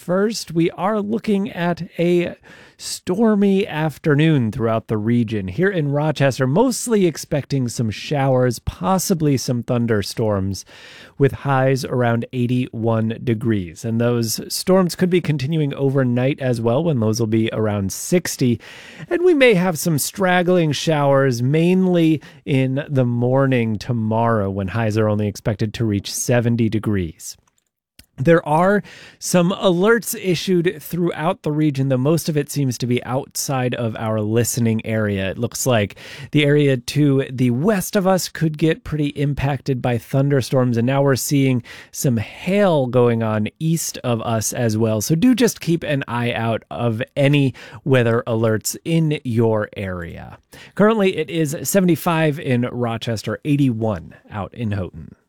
first, we are looking at a stormy afternoon throughout the region. Here in Rochester, mostly expecting some showers, possibly some thunderstorms, with highs around 81 degrees. And those storms could be continuing overnight as well, when those will be around 60. And we may have some straggling showers, mainly in the morning tomorrow, when highs are only expected to reach 70 degrees. There are some alerts issued throughout the region, though most of it seems to be outside of our listening area. It looks like the area to the west of us could get pretty impacted by thunderstorms, and now we're seeing some hail going on east of us as well. So do just keep an eye out of any weather alerts in your area. Currently, it is 75 in Rochester, 81 out in Houghton.